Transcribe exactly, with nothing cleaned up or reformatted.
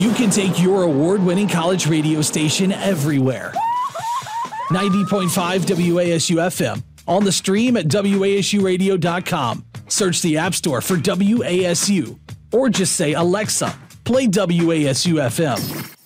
You can take your award-winning college radio station everywhere. ninety point five W A S U F M. On the stream at W A S U radio dot com. Search the App Store for W A S U. Or just say, Alexa, play W A S U F M.